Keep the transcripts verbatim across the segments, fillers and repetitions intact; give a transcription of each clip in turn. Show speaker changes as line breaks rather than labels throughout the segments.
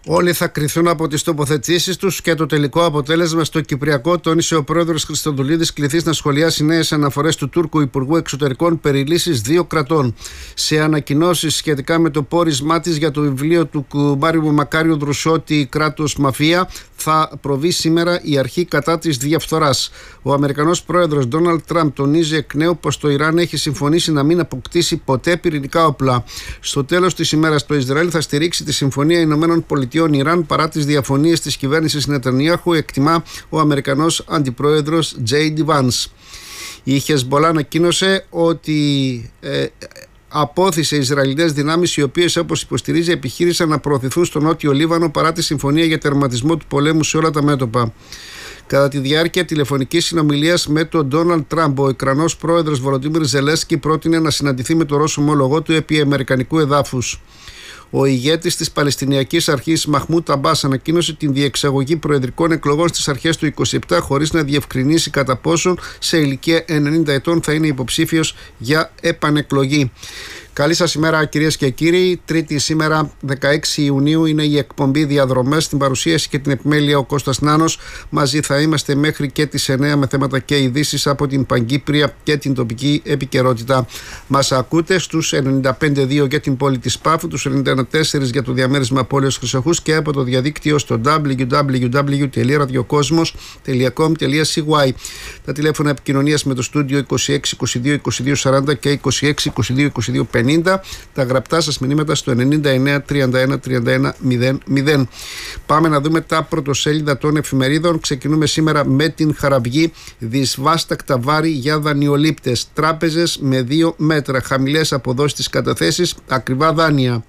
Όλοι θα κριθούν από τις τοποθετήσεις τους και το τελικό αποτέλεσμα στο Κυπριακό, τόνισε ο πρόεδρος Χριστοδουλίδης, κληθής να σχολιάσει νέες αναφορές του Τούρκου Υπουργού Εξωτερικών περί λύσης δύο κρατών. Σε ανακοινώσεις σχετικά με το πόρισμά της για το βιβλίο του Μάριου Μακάριου Δρουσότη «Κράτος Μαφία», θα προβεί σήμερα η αρχή κατά της διαφθοράς. Ο Αμερικανός πρόεδρος Ντόναλντ Τραμπ τονίζει εκ νέου πως το Ιράν έχει συμφωνήσει να μην αποκτήσει ποτέ πυρηνικά όπλα. Στο τέλος της ημέρας, το Ισραήλ θα στηρίξει τη Συμφωνία Ηνωμένων Πολιτειών Ιράν παρά τις διαφωνίες της κυβέρνησης Νετανιάχου, εκτιμά ο Αμερικανός αντιπρόεδρος τζέι ντι Vance. Η Χεσμπολά ανακοίνωσε ότι ε, απόθυσε Ισραηλινές δυνάμεις, οι οποίες, όπως υποστηρίζει, επιχείρησαν να προωθηθούν στο νότιο Λίβανο παρά τη συμφωνία για τερματισμό του πολέμου σε όλα τα μέτωπα. Κατά τη διάρκεια τηλεφωνικής συνομιλίας με τον Ντόναλντ Τραμπ, ο Ουκρανός πρόεδρος Βολοντίμιρ Ζελένσκι πρότεινε να συναντηθεί με τον Ρώσο ομόλογό του επί αμερικανικού εδάφους. Ο ηγέτης της Παλαιστινιακής Αρχής Μαχμούντ Αμπάς ανακοίνωσε την διεξαγωγή προεδρικών εκλογών στις αρχές του είκοσι επτά, χωρίς να διευκρινίσει κατά πόσον σε ηλικία ενενήντα ετών θα είναι υποψήφιος για επανεκλογή. Καλή σας ημέρα, κυρίες και κύριοι. Τρίτη σήμερα, δεκαέξι Ιουνίου, είναι η εκπομπή Διαδρομές. Στην παρουσίαση και την επιμέλεια ο Κώστας Νάνος. Μαζί θα είμαστε μέχρι και τις εννέα με θέματα και ειδήσεις από την Παγκύπρια και την τοπική επικαιρότητα. Μας ακούτε στους ενενήντα πέντε κόμμα δύο για την πόλη της Πάφου, τους ενενήντα ένα κόμμα τέσσερα για το διαμέρισμα πόλεως Χρυσοχούς και από το διαδίκτυο στο double-u double-u double-u τελεία ραδιοκόσμος τελεία κομ τελεία σι γουάι. Τα τηλέφωνα επικοινωνίας με το στούντιο είκοσι έξι είκοσι δύο είκοσι δύο σαράντα και είκοσι έξι είκοσι δύο είκοσι δύο πενήντα. Τα γραπτά σας μηνύματα στο ενενήντα εννέα τριάντα ένα τριάντα ένα μηδέν μηδέν. Πάμε να δούμε τα πρωτοσέλιδα των εφημερίδων. Ξεκινούμε σήμερα με την Χαραυγή. Δυσβάστακτα βάρη για δανειολήπτες. Τράπεζες με δύο μέτρα. Χαμηλές αποδόσεις στις καταθέσεις. Ακριβά δάνεια.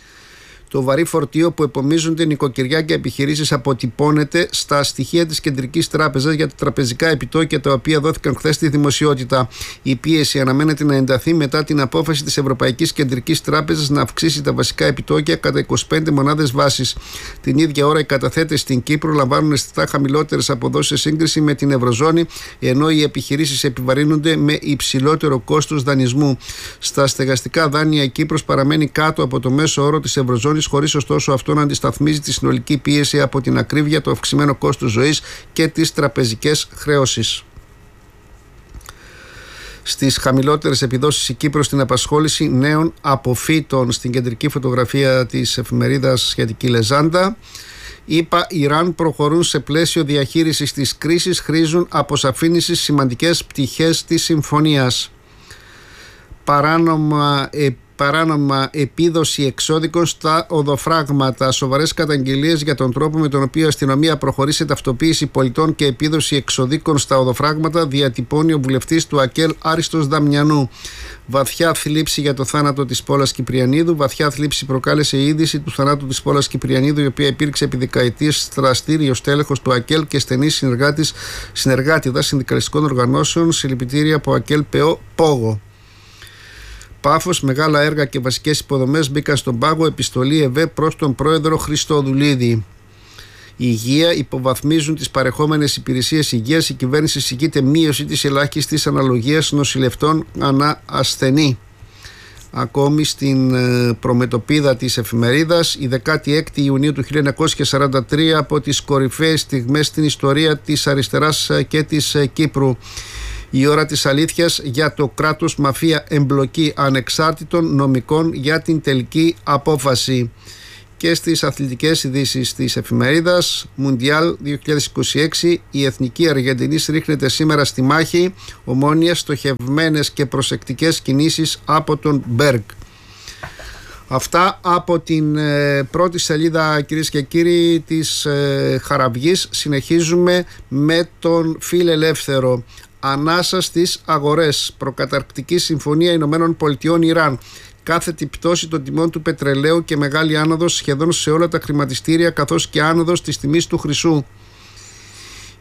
Το βαρύ φορτίο που επομίζονται νοικοκυριά και επιχειρήσεις αποτυπώνεται στα στοιχεία της Κεντρικής Τράπεζας για τα τραπεζικά επιτόκια, τα οποία δόθηκαν χθες στη δημοσιότητα. Η πίεση αναμένεται να ενταθεί μετά την απόφαση της Ευρωπαϊκής Κεντρικής Τράπεζας να αυξήσει τα βασικά επιτόκια κατά είκοσι πέντε μονάδες βάσης. Την ίδια ώρα, οι καταθέτες στην Κύπρο λαμβάνουν αισθητά χαμηλότερες αποδόσεις σε σύγκριση με την Ευρωζώνη, ενώ οι επιχειρήσεις επιβαρύνονται με υψηλότερο κόστος δανεισμού. Στα στεγαστικά δάνεια, η Κύπρος παραμένει κάτω από το μέσο όρο της Ευρωζώνης, χωρίς ωστόσο αυτό να αντισταθμίζει τη συνολική πίεση από την ακρίβεια, το αυξημένο κόστος ζωής και τις τραπεζικές χρεώσεις. Στις χαμηλότερες επιδόσεις η Κύπρος στην απασχόληση νέων αποφύτων. Στην κεντρική φωτογραφία της εφημερίδας σχετική Λεζάντα. ΗΠΑ Ιράν προχωρούν σε πλαίσιο διαχείρισης της κρίσης, χρήζουν αποσαφήνισης σημαντικές πτυχές της συμφωνίας. Παράνομα Παράνομα επίδοση εξώδικων στα οδοφράγματα. Σοβαρές καταγγελίες για τον τρόπο με τον οποίο η αστυνομία προχωρεί σε ταυτοποίηση πολιτών και επίδοση εξωδίκων στα οδοφράγματα, διατυπώνει ο βουλευτής του ΑΚΕΛ Άριστος Δαμιανού. Βαθιά θλίψη για το θάνατο της Πόλας Κυπριανίδου. Βαθιά θλίψη προκάλεσε η είδηση του θανάτου της Πόλας Κυπριανίδου, η οποία υπήρξε επί δεκαετίες δραστήριος τέλεχος του ΑΚΕΛ και στενή συνεργάτηδα συνδικαλιστικών οργανώσεων. Συλληπιτήρια από ΑΚΕΛ ΠΕΟ Πόγο. Πάφος, μεγάλα έργα και βασικές υποδομές μπήκαν στον πάγο. Επιστολή ΕΒΕ προς τον πρόεδρο Χριστοδουλίδη. Υγεία, υποβαθμίζουν τις παρεχόμενες υπηρεσίες υγείας. Η κυβέρνηση εισηγείται μείωση της ελάχιστης αναλογίας νοσηλευτών ανά ασθενή. Ακόμη στην προμετωπίδα της εφημερίδας, η δεκάτη έκτη Ιουνίου του χίλια εννιακόσια σαράντα τρία, από τις κορυφαίες στιγμές στην ιστορία της αριστεράς και της Κύπρου. Η ώρα της αλήθειας για το κράτος μαφία, εμπλοκή ανεξάρτητων νομικών για την τελική απόφαση. Και στις αθλητικές ειδήσεις της εφημερίδας, Μουντιάλ δύο χιλιάδες είκοσι έξι, η Εθνική Αργεντινής ρίχνεται σήμερα στη μάχη, ομόνιες στοχευμένες και προσεκτικές κινήσεις από τον Μπέργκ. Αυτά από την ε, πρώτη σελίδα, κυρίες και κύριοι, της ε, Χαραυγής. Συνεχίζουμε με τον Φιλελεύθερο. Ανάσα στις αγορές. Προκαταρκτική συμφωνία Ηνωμένων Πολιτειών Ιράν. Κάθετη πτώση των τιμών του πετρελαίου και μεγάλη άνοδος σχεδόν σε όλα τα χρηματιστήρια, καθώς και άνοδος της τιμής του χρυσού.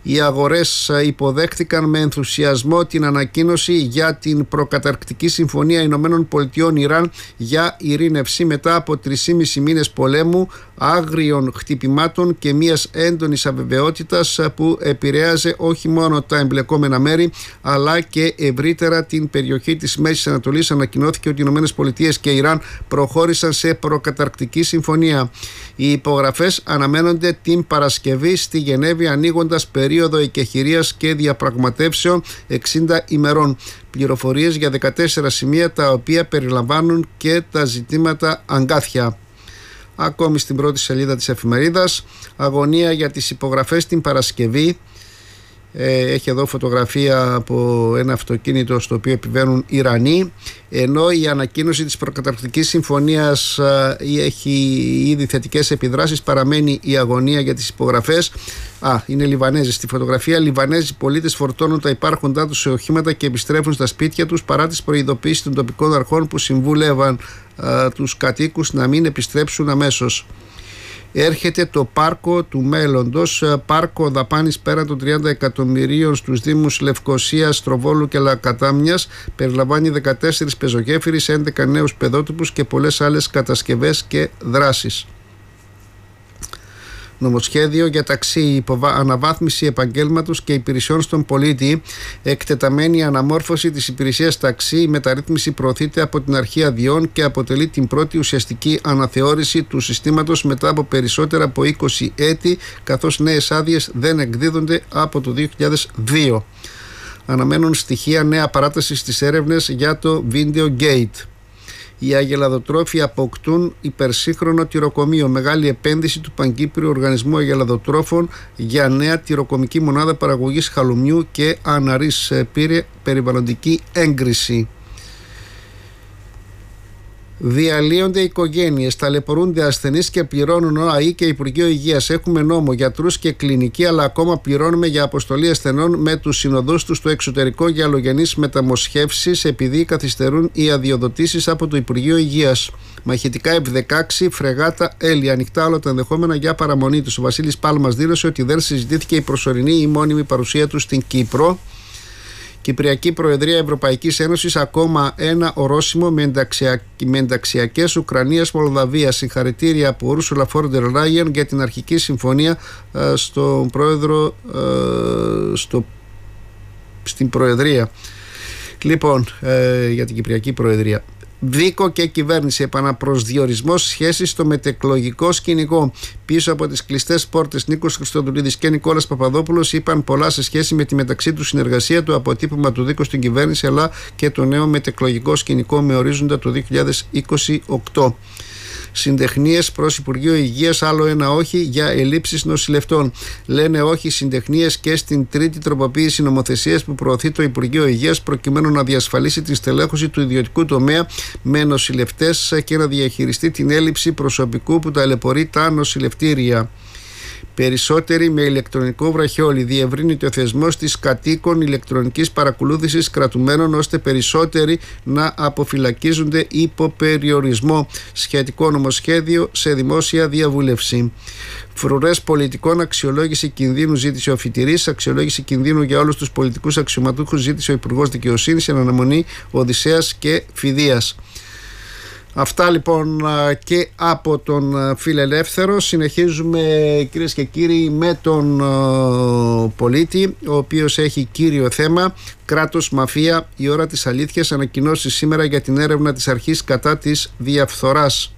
Οι αγορές υποδέχτηκαν με ενθουσιασμό την ανακοίνωση για την προκαταρκτική συμφωνία Ηνωμένων Πολιτειών Ιράν για ειρήνευση μετά από τρισήμισι μήνες πολέμου, άγριων χτυπημάτων και μιας έντονης αβεβαιότητας που επηρέαζε όχι μόνο τα εμπλεκόμενα μέρη αλλά και ευρύτερα την περιοχή της Μέσης Ανατολής. Ανακοινώθηκε ότι οι Ηνωμένες Πολιτείες και Ιράν προχώρησαν σε προκαταρκτική συμφωνία. Οι υπογραφές αναμένονται την Παρασκευή στη Γενέβη, ανοίγοντας περίοδο εκεχηρίας και διαπραγματεύσεων εξήντα ημερών. Πληροφορίες για δεκατέσσερα σημεία, τα οποία περιλαμβάνουν και τα ζητήματα αγκάθια. Ακόμη στην πρώτη σελίδα της εφημερίδας, αγωνία για τις υπογραφές την Παρασκευή. Ε, έχει εδώ φωτογραφία από ένα αυτοκίνητο στο οποίο επιβαίνουν Ιρανοί, ενώ η ανακοίνωση της προκαταρκτικής συμφωνίας ε, έχει ήδη θετικές επιδράσεις. Παραμένει η αγωνία για τις υπογραφές. Α, είναι Λιβανέζοι στη φωτογραφία. Λιβανέζοι πολίτες φορτώνουν τα υπάρχοντά τους σε οχήματα και επιστρέφουν στα σπίτια τους παρά τις προειδοποιήσεις των τοπικών αρχών που συμβούλευαν ε, τους κατοίκους να μην επιστρέψουν αμέσως. Έρχεται το πάρκο του μέλλοντος, πάρκο δαπάνης πέραν των τριάντα εκατομμυρίων στους δήμους Λευκωσίας, Στροβόλου και Λακατάμιας. Περιλαμβάνει δεκατέσσερις πεζογέφυρες, έντεκα νέους παιδότυπους και πολλές άλλες κατασκευές και δράσεις. Νομοσχέδιο για ταξί, αναβάθμιση επαγγέλματος και υπηρεσιών στον πολίτη, εκτεταμένη αναμόρφωση της υπηρεσίας ταξί. Η μεταρρύθμιση προωθείται από την αρχή αδειών και αποτελεί την πρώτη ουσιαστική αναθεώρηση του συστήματος μετά από περισσότερα από είκοσι έτη, καθώς νέες άδειες δεν εκδίδονται από το δύο χιλιάδες δύο. Αναμένουν στοιχεία νέα παράταση στις έρευνες για το Video Gate. Οι αγελαδοτρόφοι αποκτούν υπερσύγχρονο τυροκομείο. Μεγάλη επένδυση του Παγκύπριου Οργανισμού Αγελαδοτρόφων για νέα τυροκομική μονάδα παραγωγής χαλουμιού και αναρρής. Πήρε περιβαλλοντική έγκριση. Διαλύονται οικογένειες, ταλαιπωρούνται ασθενείς και πληρώνουν ο ΑΕ και Υπουργείο Υγείας. Έχουμε νόμο, γιατρούς και κλινική, αλλά ακόμα πληρώνουμε για αποστολή ασθενών με τους συνοδούς τους στο εξωτερικό για αλλογενείς μεταμοσχεύσεις, επειδή καθυστερούν οι αδειοδοτήσεις από το Υπουργείο Υγείας. Μαχητικά εφ δεκαέξι, φρεγάτα Έλλη. Ανοιχτά όλα τα ενδεχόμενα για παραμονή τους. Ο Βασίλης Πάλμας δήλωσε ότι δεν συζητήθηκε η προσωρινή ή μόνιμη παρουσία του στην Κύπρο. Κυπριακή Προεδρία Ευρωπαϊκής Ένωσης, ακόμα ένα ορόσημο με, ενταξια... με ενταξιακές Ουκρανίας-Μολδαβίας. Συγχαρητήρια από Ούρσουλα φον ντερ Λάιεν για την αρχική συμφωνία ε, στον πρόεδρο, ε, στο... στην Προεδρία. Λοιπόν, ε, για την Κυπριακή Προεδρία. Δίκο και κυβέρνηση, επαναπροσδιορισμός σχέσης στο μετεκλογικό σκηνικό. Πίσω από τις κλειστές πόρτες, Νίκος Χριστοδουλίδης και Νικόλας Παπαδόπουλος είπαν πολλά σε σχέση με τη μεταξύ του συνεργασία, το αποτύπωμα του Δίκου στην κυβέρνηση αλλά και το νέο μετεκλογικό σκηνικό με ορίζοντα το δύο χιλιάδες είκοσι οκτώ. Συντεχνίες προς Υπουργείο Υγείας, άλλο ένα όχι για ελλείψεις νοσηλευτών. Λένε όχι συντεχνίες και στην τρίτη τροποποίηση νομοθεσίας που προωθεί το Υπουργείο Υγείας προκειμένου να διασφαλίσει τη στελέχωση του ιδιωτικού τομέα με νοσηλευτές και να διαχειριστεί την έλλειψη προσωπικού που ταλαιπωρεί τα νοσηλευτήρια. Περισσότεροι με ηλεκτρονικό βραχιόλι. Διευρύνεται ο θεσμός της κατοίκων ηλεκτρονικής παρακολούθησης κρατουμένων ώστε περισσότεροι να αποφυλακίζονται υπό περιορισμό. Σχετικό νομοσχέδιο σε δημόσια διαβούλευση. Φρουρές πολιτικών, αξιολόγηση κινδύνου ζήτησε ο φοιτηρής. Αξιολόγηση κινδύνου για όλους τους πολιτικούς αξιωματούχους ζήτησε ο Υπουργός Δικαιοσύνης εν αναμονή Οδυσσέας και Φιδίας. Αυτά λοιπόν και από τον Φιλελεύθερο. Συνεχίζουμε, κυρίες και κύριοι, με τον uh, πολίτη, ο οποίος έχει κύριο θέμα κράτος μαφία. Η ώρα της αλήθειας, ανακοινώσει σήμερα για την έρευνα της αρχής κατά της διαφθοράς.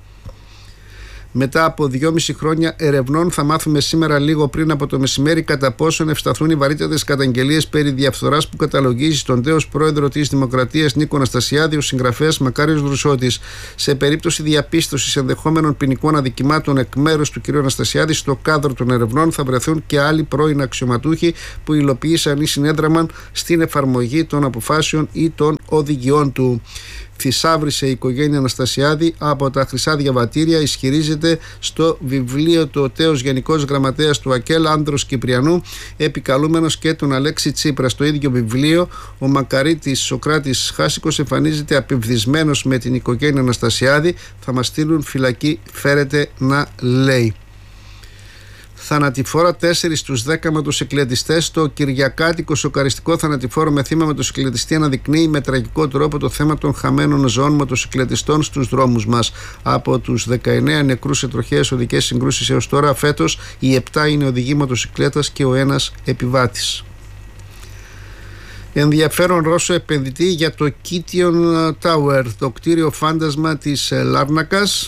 Μετά από δυόμιση χρόνια ερευνών, θα μάθουμε σήμερα λίγο πριν από το μεσημέρι κατά πόσον ευσταθούν οι βαρύτατες καταγγελίες περί διαφθοράς που καταλογίζει στον τέος πρόεδρο της Δημοκρατίας Νίκο Αναστασιάδη ο συγγραφέας Μακάριος Βρουσότης. Σε περίπτωση διαπίστωσης ενδεχόμενων ποινικών αδικημάτων εκ μέρους του κ. Αναστασιάδη, στο κάδρο των ερευνών θα βρεθούν και άλλοι πρώην αξιωματούχοι που υλοποίησαν ή συνέδραμαν στην εφαρμογή των αποφάσεων ή των οδηγιών του. Θησάβρισε η οικογένεια Αναστασιάδη από τα χρυσά διαβατήρια, ισχυρίζεται στο βιβλίο το τέος Γενικός Γραμματέας του ΑΚΕΛ Άνδρος Κυπριανού, επικαλούμενος και τον Αλέξη Τσίπρα. Στο ίδιο βιβλίο ο μακαρίτης Σοκράτης Χάσικος εμφανίζεται απευδισμένος με την οικογένεια Αναστασιάδη. Θα μας στείλουν φυλακή, φέρετε να λέει. Θανατηφόρα τέσσερις στους δέκα μοτοσυκλετιστές. Το κυριακάτικο σοκαριστικό θανατηφόρο με θύμα μοτοσυκλετιστή αναδεικνύει με τραγικό τρόπο το θέμα των χαμένων ζώων μοτοσυκλετιστών στους δρόμους μας. Από τους δεκαεννέα νεκρούς σε τροχαίες οδικές συγκρούσεις έως τώρα, φέτος οι επτά είναι οδηγοί μοτοσυκλέτας και ο ένας επιβάτης. Ενδιαφέρον Ρώσο επενδυτή για το Kition Tower, το κτίριο φάντασμα της Λάρνακας.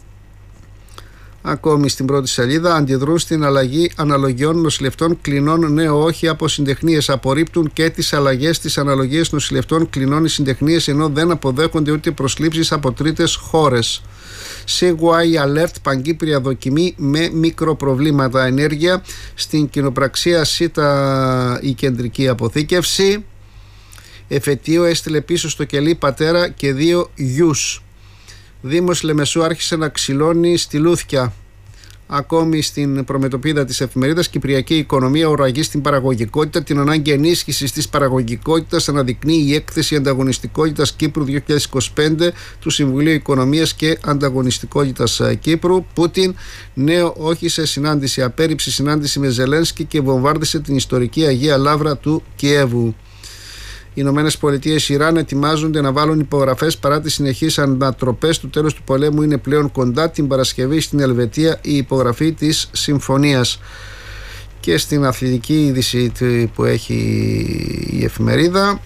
Ακόμη στην πρώτη σελίδα, αντιδρούν στην αλλαγή αναλογιών νοσηλευτών κλινών. Νέο όχι από συντεχνίες. Απορρίπτουν και τις αλλαγές στις αναλογίες νοσηλευτών κλινών οι συντεχνίες, ενώ δεν αποδέχονται ούτε προσλήψεις από τρίτες χώρες. Σίγουάι Alert, παγκύπρια δοκιμή με μικροπροβλήματα. Ενέργεια στην κοινοπραξία ΣΥΤΑ η κεντρική αποθήκευση. Εφετείο έστειλε πίσω στο κελί πατέρα και δύο γιους. Δήμος Λεμεσού άρχισε να ξυλώνει στη Λούθκια. Ακόμη στην προμετωπίδα της εφημερίδας, Κυπριακή Οικονομία οραγεί στην παραγωγικότητα. Την ανάγκη ενίσχυσης της παραγωγικότητας αναδεικνύει η έκθεση Ανταγωνιστικότητας Κύπρου δύο χιλιάδες είκοσι πέντε του Συμβουλίου Οικονομίας και Ανταγωνιστικότητας Κύπρου. Πούτιν, νέο όχι σε συνάντηση. Απέρριψη συνάντηση με Ζελένσκι και βομβάρδισε την ιστορική Αγία Λαύρα του Κιέβου. Οι Ηνωμένες Πολιτείες Ιράν ετοιμάζονται να βάλουν υπογραφές παρά τις συνεχείς ανατροπές του τέλους του πολέμου. Είναι πλέον κοντά. Την Παρασκευή στην Ελβετία η υπογραφή της συμφωνίας. Και στην αθλητική είδηση που έχει η εφημερίδα,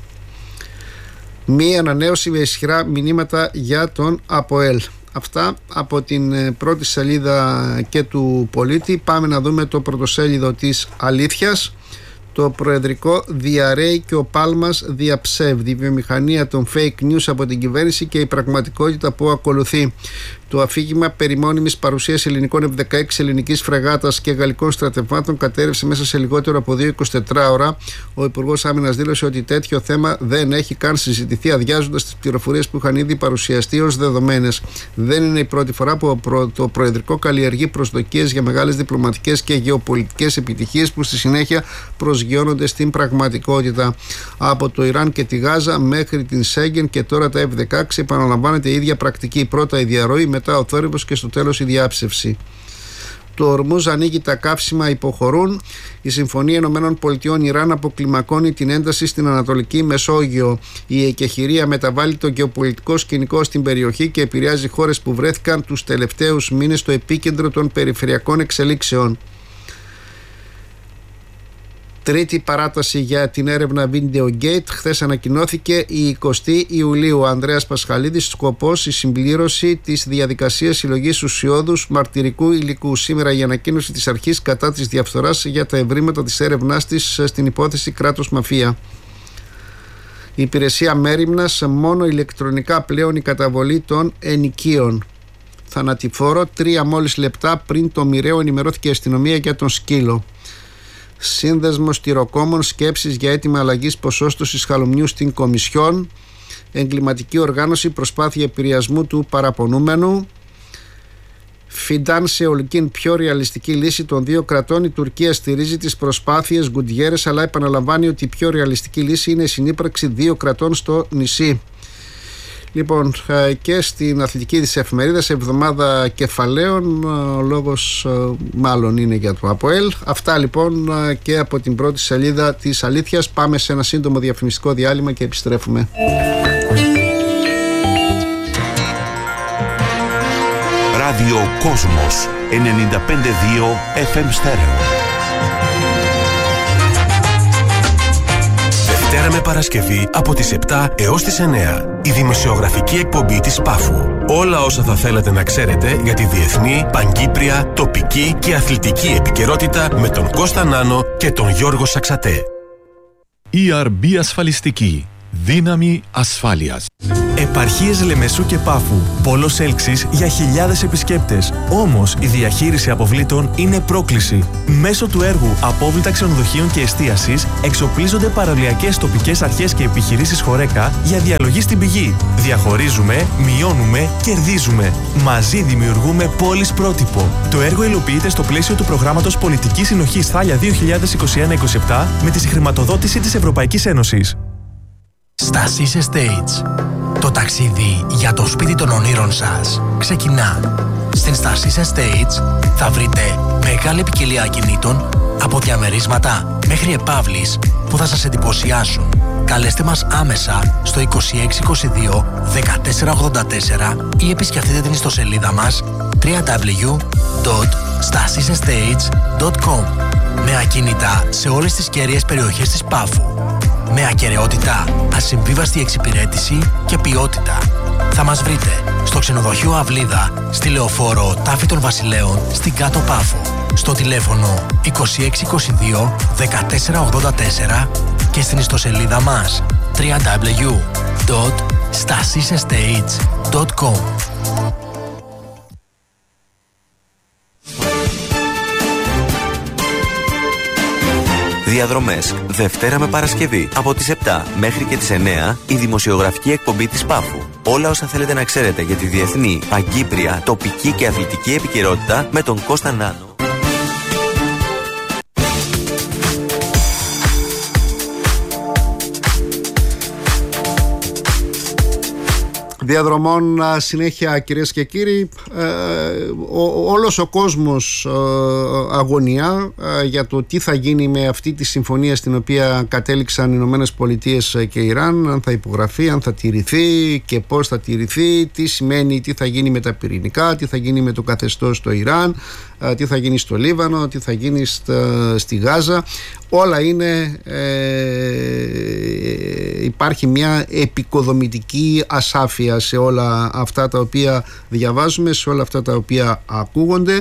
μία ανανέωση με ισχυρά μηνύματα για τον ΑΠΟΕΛ. Αυτά από την πρώτη σελίδα και του Πολίτη. Πάμε να δούμε το πρωτοσέλιδο της Αλήθειας. Το προεδρικό διαρρέει και ο Πάλμας διαψεύδει. Η βιομηχανία των fake news από την κυβέρνηση και η πραγματικότητα που ακολουθεί. Το αφήγημα περί μόνιμης παρουσίας ελληνικών εφ δεκαέξι, ελληνικής φρεγάτας και γαλλικών στρατευμάτων κατέρευσε μέσα σε λιγότερο από δύο εικοσιτετράωρα. Ο Υπουργός Άμυνας δήλωσε ότι τέτοιο θέμα δεν έχει καν συζητηθεί, αδειάζοντας τις πληροφορίες που είχαν ήδη παρουσιαστεί ως δεδομένες. Δεν είναι η πρώτη φορά που το προεδρικό καλλιεργεί προσδοκίες για μεγάλες διπλωματικές και γεωπολιτικές επιτυχίες που στη συνέχεια προσγειώνονται στην πραγματικότητα. Από το Ιράν και τη Γάζα μέχρι την Σέγγεν και τώρα τα εφ δεκαέξι, επαναλαμβάνεται η ίδια πρακτική. Πρώτα η διαρροή, μετά ο θόρυβος και στο τέλος η διάψευση. Το Ορμούζ ανοίγει, τα καύσιμα υποχωρούν. Η Συμφωνία Ηνωμένων Πολιτειών Ιράν αποκλιμακώνει την ένταση στην Ανατολική Μεσόγειο. Η εκεχηρία μεταβάλλει το γεωπολιτικό σκηνικό στην περιοχή και επηρεάζει χώρες που βρέθηκαν τους τελευταίους μήνες στο επίκεντρο των περιφερειακών εξελίξεων. Τρίτη παράταση για την έρευνα Videogate. Χθες ανακοινώθηκε η εικοστή Ιουλίου. Ο Ανδρέας Πασχαλίδης, σκοπός η συμπλήρωση της διαδικασίας συλλογής ουσιώδους μαρτυρικού υλικού. Σήμερα η ανακοίνωση της αρχής κατά της διαφθοράς για τα ευρήματα της έρευνάς της στην υπόθεση κράτος μαφία. Η υπηρεσία μέριμνας, μόνο ηλεκτρονικά πλέον η καταβολή των ενοικίων. Θανατηφόρο, τρία μόλις λεπτά πριν το μοιραίο ενημερώθηκε η αστυνομία για τον σκύλο. Σύνδεσμος τυροκόμων, σκέψεις για αίτημα αλλαγής ποσόστοσης χαλουμιού στην Κομισιόν. Εγκληματική οργάνωση, προσπάθεια επηρεασμού του παραπονούμενου. Φιντάν σε ολικήν πιο ρεαλιστική λύση των δύο κρατών. Η Τουρκία στηρίζει τις προσπάθειες Γκουντιέρες, αλλά επαναλαμβάνει ότι η πιο ρεαλιστική λύση είναι η συνύπαρξη δύο κρατών στο νησί. Λοιπόν, και στην αθλητική της εφημερίδας, εβδομάδα κεφαλαίων, ο λόγος μάλλον είναι για το ΑΠΟΕΛ. Αυτά λοιπόν και από την πρώτη σελίδα της Αλήθειας. Πάμε σε ένα σύντομο διαφημιστικό διάλειμμα και επιστρέφουμε.
Ράδιο Κόσμος ενενήντα πέντε κόμμα δύο εφ εμ στέρεο. Δευτέρα με Παρασκευή από τις επτά έως τις εννέα. Η δημοσιογραφική εκπομπή της Πάφου. Όλα όσα θα θέλατε να ξέρετε για τη διεθνή, παγκύπρια, τοπική και αθλητική επικαιρότητα με τον Κώστα Νάνο και τον Γιώργο Σαξατέ.
ι αρ μπι Ασφαλιστική. Δύναμη ασφάλειας.
Επαρχίες Λεμεσού και Πάφου. Πόλος έλξης για χιλιάδες επισκέπτες. Όμως η διαχείριση αποβλήτων είναι πρόκληση. Μέσω του έργου Απόβλητα Ξενοδοχείων και Εστίασης εξοπλίζονται παραλιακές τοπικές αρχές και επιχειρήσεις Χορέκα για διαλογή στην πηγή. Διαχωρίζουμε, μειώνουμε, κερδίζουμε. Μαζί δημιουργούμε πόλεις πρότυπο. Το έργο υλοποιείται στο πλαίσιο του προγράμματος Πολιτικής Συνοχής Θάλια δύο χιλιάδες είκοσι ένα είκοσι επτά με τη συγχρηματοδότηση της Ευρωπαϊκής Ένωσης.
Stasis Estates. Το ταξίδι για το σπίτι των ονείρων σας ξεκινά. Στην Stasis Estates θα βρείτε μεγάλη ποικιλία ακινήτων, από διαμερίσματα μέχρι επαύλεις που θα σας εντυπωσιάσουν. Καλέστε μας άμεσα στο είκοσι έξι είκοσι δύο δεκατέσσερα ογδόντα τέσσερα ή επισκεφτείτε την ιστοσελίδα μας double-u double-u double-u τελεία stasis estates τελεία com με ακίνητα σε όλες τις κέρυες περιοχές της Πάφου. Με ακεραιότητα, ασυμβίβαστη εξυπηρέτηση και ποιότητα. Θα μας βρείτε στο ξενοδοχείο Αυλίδα, στη λεωφόρο Τάφη των Βασιλέων, στην Κάτω Πάφο. Στο τηλέφωνο είκοσι έξι είκοσι δύο δεκατέσσερα ογδόντα τέσσερα και στην ιστοσελίδα μας double-u double-u double-u τελεία stasis estates τελεία com.
Διαδρομές, Δευτέρα με Παρασκευή, από τις επτά μέχρι και τις εννέα, η δημοσιογραφική εκπομπή της Πάφου. Όλα όσα θέλετε να ξέρετε για τη διεθνή, παγκύπρια, τοπική και αθλητική επικαιρότητα με τον Κώστα Νάνο.
Διαδρομών συνέχεια, κυρίες και κύριοι. ε, ο, όλος ο κόσμος ε, αγωνιά ε, για το τι θα γίνει με αυτή τη συμφωνία στην οποία κατέληξαν οι Ηνωμένες Πολιτείες και Ιράν, αν θα υπογραφεί, αν θα τηρηθεί και πώς θα τηρηθεί, τι σημαίνει, τι θα γίνει με τα πυρηνικά, τι θα γίνει με το καθεστώς στο Ιράν, ε, τι θα γίνει στο Λίβανο, τι θα γίνει στα, στη Γάζα. Όλα είναι, ε, υπάρχει μια επικοδομητική ασάφεια σε όλα αυτά τα οποία διαβάζουμε, σε όλα αυτά τα οποία ακούγονται.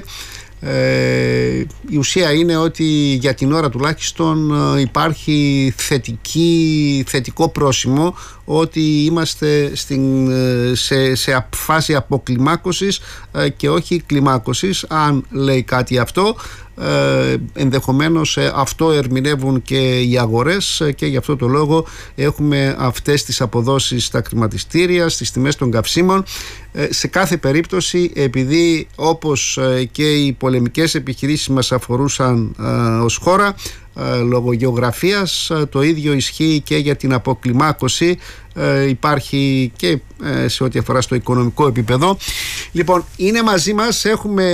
Ε, η ουσία είναι ότι για την ώρα τουλάχιστον υπάρχει θετική, θετικό πρόσημο ότι είμαστε στην, σε, σε φάση αποκλιμάκωσης και όχι κλιμάκωσης. Αν λέει κάτι αυτό, ε, ενδεχομένως αυτό ερμηνεύουν και οι αγορές και γι' αυτό το λόγο έχουμε αυτές τις αποδόσεις στα χρηματιστήρια, στις τιμές των καυσίμων. Ε, σε κάθε περίπτωση, επειδή όπως και οι πολεμικές επιχειρήσεις μας αφορούσαν ε, ως χώρα, λόγω γεωγραφίας, το ίδιο ισχύει και για την αποκλιμάκωση. ε, υπάρχει και ε, σε ό,τι αφορά στο οικονομικό επίπεδο. Λοιπόν, είναι μαζί μας, έχουμε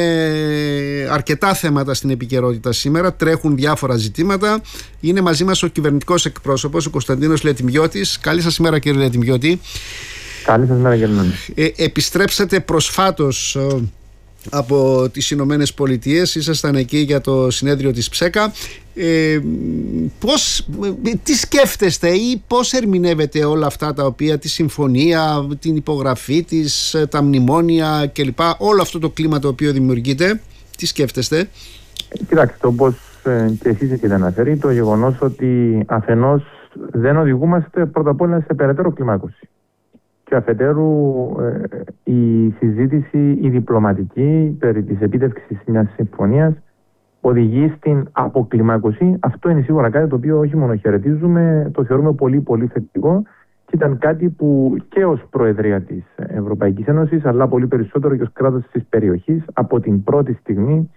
αρκετά θέματα στην επικαιρότητα σήμερα, τρέχουν διάφορα ζητήματα. Είναι μαζί μας ο κυβερνητικός εκπρόσωπος, ο Κωνσταντίνος Λετιμιώτης. Καλή σας ημέρα, κύριε Λετιμιώτη.
Καλή σας ημέρα, κύριε Νάνη.
ε, Επιστρέψατε προσφάτως ε, από τις Ηνωμένες Πολιτείες, ήσασταν εκεί για το συνέδριο της Ψέκα. Ε, πώς, τι σκέφτεστε ή πώς ερμηνεύετε όλα αυτά τα οποία, τη συμφωνία, την υπογραφή της, τα μνημόνια κλπ, όλο αυτό το κλίμα το οποίο δημιουργείται, τι σκέφτεστε?
Κοιτάξτε, όπως ε, και εσείς έχετε αναφέρει, το γεγονός ότι αφενός δεν οδηγούμαστε πρώτα απ' όλα σε περαιτέρω κλιμάκωση και αφετέρου ε, η συζήτηση, η διπλωματική περί της επίτευξης μιας συμφωνίας οδηγεί στην αποκλιμάκωση. Αυτό είναι σίγουρα κάτι το οποίο όχι μόνο χαιρετίζουμε, το θεωρούμε πολύ πολύ θετικό και ήταν κάτι που και ως Προεδρία της Ευρωπαϊκής Ένωσης, αλλά πολύ περισσότερο και ως κράτος της περιοχής, από την πρώτη στιγμή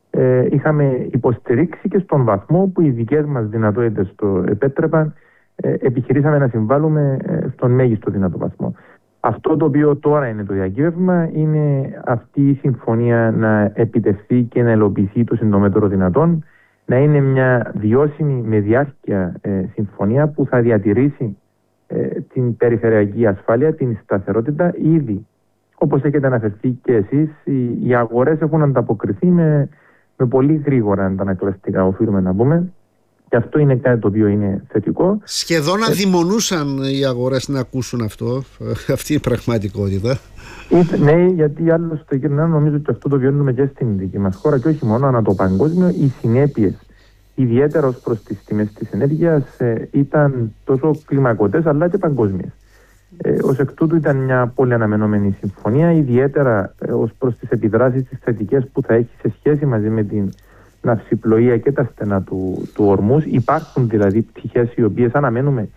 ε, είχαμε υποστηρίξει και στον βαθμό που οι δικές μας δυνατότητες το επέτρεπαν, ε, επιχειρήσαμε να συμβάλλουμε ε, στον μέγιστο δυνατό βαθμό. Αυτό το οποίο τώρα είναι το διακύβευμα είναι αυτή η συμφωνία να επιτευχθεί και να υλοποιηθεί το συντομότερο δυνατόν, να είναι μια βιώσιμη με διάρκεια ε, συμφωνία που θα διατηρήσει ε, την περιφερειακή ασφάλεια, την σταθερότητα. Ήδη, όπως έχετε αναφερθεί και εσείς, οι, οι αγορές έχουν ανταποκριθεί με, με πολύ γρήγορα αντανακλαστικά, οφείλουμε να πούμε. Και αυτό είναι κάτι το οποίο είναι θετικό.
Σχεδόν αδειμονούσαν οι αγορές να ακούσουν αυτό. Αυτή είναι η πραγματικότητα.
Ναι, γιατί άλλωστε και να νομίζω ότι αυτό το βιώνουμε και στην δική μας χώρα και όχι μόνο ανά το παγκόσμιο. Οι συνέπειες, ιδιαίτερα ως προς τις τιμές της ενέργειας, ήταν τόσο κλιμακωτές αλλά και παγκόσμιες. Ε, ως εκ τούτου ήταν μια πολύ αναμενόμενη συμφωνία, ιδιαίτερα ε, ως προς τις επιδράσεις τις θετικές που θα έχει σε σχέση μαζί με την ναυσιπλοεία και τα στενά του, του Ορμούς. Υπάρχουν δηλαδή πτυχές οι οποίες αναμένουμε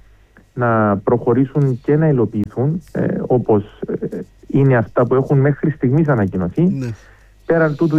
να προχωρήσουν και να υλοποιηθούν, ε, όπως ε, είναι αυτά που έχουν μέχρι στιγμής ανακοινωθεί.
Ναι.
Πέραν τούτου